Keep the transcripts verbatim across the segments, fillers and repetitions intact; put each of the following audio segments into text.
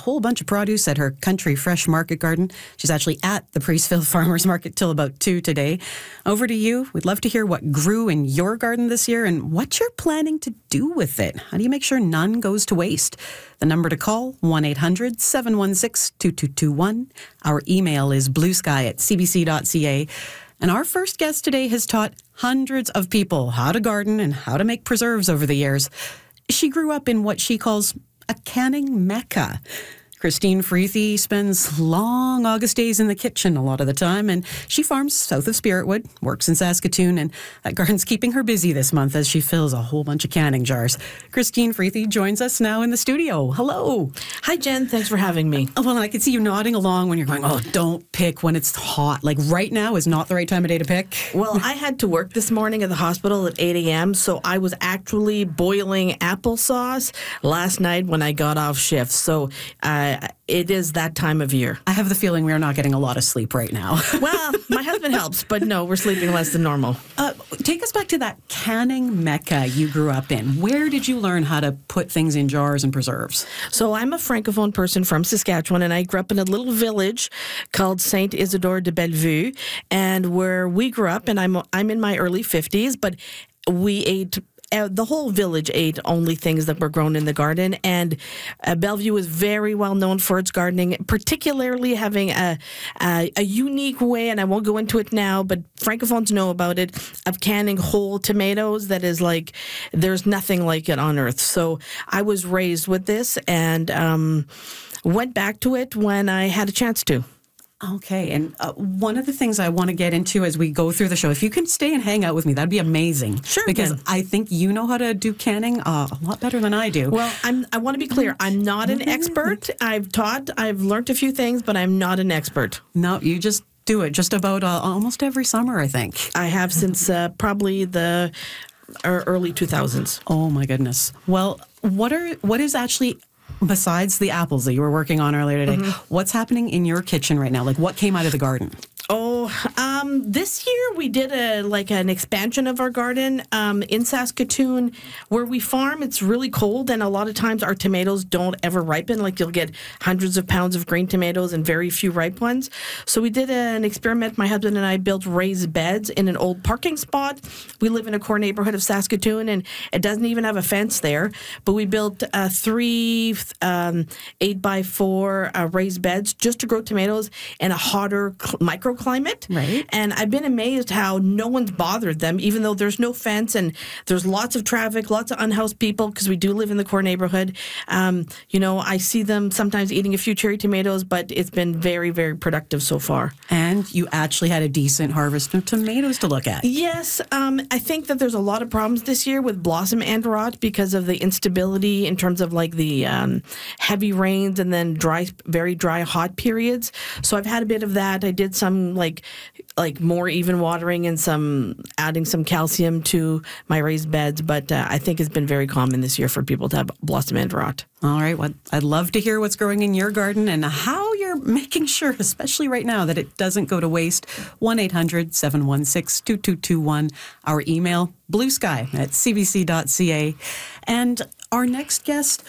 whole bunch of produce at her Country Fresh Market Garden. She's actually at the Priestfield Farmers Market till about two today. Over to you. We'd love to hear what grew in your garden this year and what you're planning to do with it. How do you make sure none goes to waste? The number to call, one eight hundred seven one six two two two one. Our email is bluesky at c b c dot c a. And our first guest today has taught hundreds of people how to garden and how to make preserves over the years. She grew up in what she calls a canning mecca. Christine Freethy spends long August days in the kitchen a lot of the time, and she farms south of Spiritwood, works in Saskatoon, and that garden's keeping her busy this month as she fills a whole bunch of canning jars. Christine Freethy joins us now in the studio. Hello. Hi, Jen. Thanks for having me. Oh, well, I can see you nodding along when you're going, oh, don't pick when it's hot. Like right now is not the right time of day to pick. Well, I had to work this morning at the hospital at eight a.m., so I was actually boiling applesauce last night when I got off shift. So, uh, it is that time of year. I have the feeling we are not getting a lot of sleep right now. Well, my husband helps, but no, we're sleeping less than normal. Uh, take us back to that canning mecca you grew up in. Where did you learn how to put things in jars and preserves? So I'm a Francophone person from Saskatchewan, and I grew up in a little village called Saint Isidore de Bellevue, and where we grew up, and I'm I'm in my early fifties, but we ate Uh, the whole village ate only things that were grown in the garden, and uh, Bellevue is very well known for its gardening, particularly having a, a a unique way, and I won't go into it now, but Francophones know about it, of canning whole tomatoes that is like, there's nothing like it on earth. So I was raised with this and um, went back to it when I had a chance to. Okay, and uh, one of the things I want to get into as we go through the show, if you can stay and hang out with me, that'd be amazing. Sure, because then. I think you know how to do canning uh, a lot better than I do. Well, I'm, I want to be clear. I'm not an expert. I've taught, I've learned a few things, but I'm not an expert. No, you just do it just about uh, almost every summer, I think. I have since uh, probably the uh, early two thousands. Oh, my goodness. Well, what are what is actually... besides the apples that you were working on earlier today, mm-hmm. what's happening in your kitchen right now? Like, what came out of the garden? Oh, um, this year we did a like an expansion of our garden um, in Saskatoon, where we farm. It's really cold, and a lot of times our tomatoes don't ever ripen. Like you'll get hundreds of pounds of green tomatoes and very few ripe ones. So we did an experiment. My husband and I built raised beds in an old parking spot. We live in a core neighborhood of Saskatoon, and it doesn't even have a fence there. But we built uh, three um, eight by four uh, raised beds just to grow tomatoes in a hotter cl- microclimate. Right. And I've been amazed how no one's bothered them, even though there's no fence and there's lots of traffic, lots of unhoused people, because we do live in the core neighborhood. Um, you know, I see them sometimes eating a few cherry tomatoes, but it's been very, very productive so far. And you actually had a decent harvest of tomatoes to look at. Yes. Um, I think that there's a lot of problems this year with blossom end rot because of the instability in terms of like the um, heavy rains and then dry, very dry, hot periods. So I've had a bit of that. I did some like like more even watering and some adding some calcium to my raised beds, but uh, I think it's been very common this year for people to have blossom end rot. All right, well, I'd love to hear what's growing in your garden and how you're making sure, especially right now, that it doesn't go to waste. one eight hundred seven one six two two two one. Our email, bluesky at c b c dot c a. And our next guest,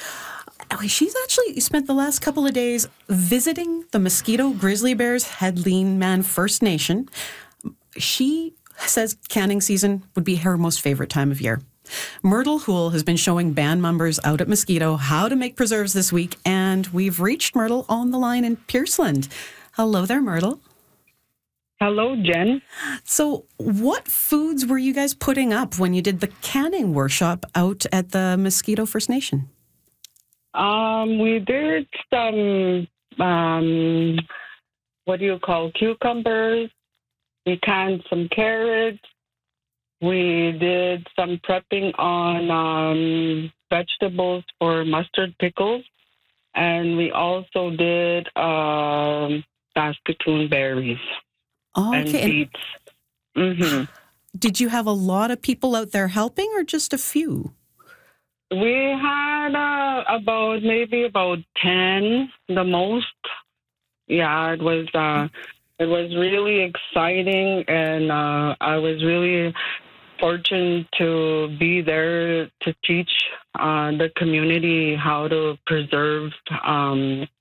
she's actually spent the last couple of days visiting the Mosquito Grizzly Bears Headland Man First Nation. She says canning season would be her most favorite time of year. Myrtle Houle has been showing band members out at Mosquito how to make preserves this week, and we've reached Myrtle on the line in Pierceland. Hello there, Myrtle. Hello, Jen. So what foods were you guys putting up when you did the canning workshop out at the Mosquito First Nation? Um, we did some, um, what do you call, cucumbers. We canned some carrots. We did some prepping on um, vegetables for mustard pickles. And we also did um, Saskatoon berries Oh, and okay. beets. Mm-hmm. Did you have a lot of people out there helping or just a few? We had uh, about maybe about ten, the most. Yeah, it was uh, it was really exciting, and uh, I was really fortunate to be there to teach uh, the community how to preserve um,